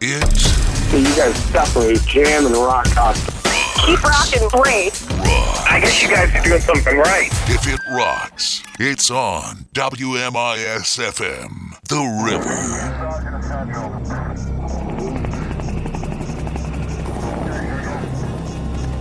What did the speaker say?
It's So you guys separate jam and rock concert. Keep rocking, great. rock. I guess you guys are doing something right. If it rocks, it's on WMIS FM, The River.